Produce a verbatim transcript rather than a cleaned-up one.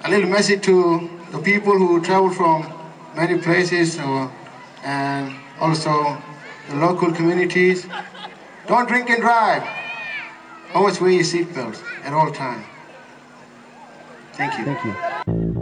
a little message to the people who travel from many places uh, and also the local communities. Don't drink and drive. Always wear your seatbelts at all times. Thank you. Thank you.